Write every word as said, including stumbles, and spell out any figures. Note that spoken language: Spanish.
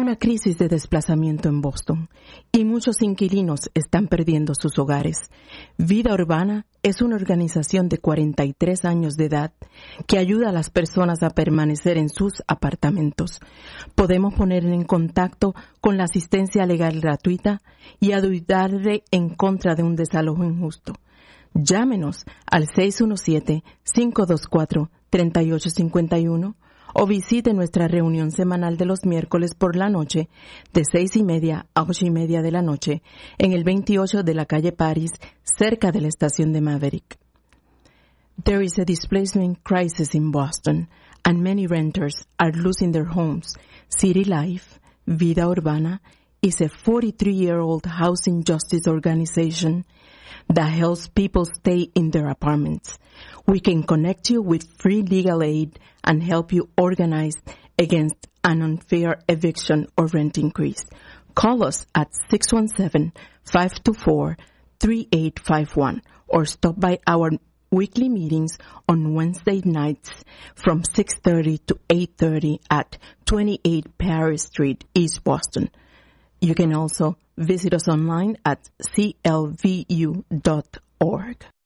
una crisis de desplazamiento en Boston y muchos inquilinos están perdiendo sus hogares. Vida Urbana es una organización de cuarenta y tres años de edad que ayuda a las personas a permanecer en sus apartamentos. Podemos poner en contacto con la asistencia legal gratuita y ayudarle en contra de un desalojo injusto. Llámenos al seis uno siete, cinco dos cuatro, tres ocho cinco uno o visite nuestra reunión semanal de los miércoles por la noche de seis y media a ocho y media de la noche en el veintiocho de la calle Paris, cerca de la estación de Maverick. There is a displacement crisis in Boston and many renters are losing their homes. City Life, Vida Urbana, is a forty-three-year-old housing justice organization that helps people stay in their apartments. We can connect you with free legal aid and help you organize against an unfair eviction or rent increase. Call us at six one seven, five two four, three eight five one or stop by our weekly meetings on Wednesday nights from six thirty to eight thirty at twenty-eight Paris Street, East Boston. You can also visit us online at c l v u dot org.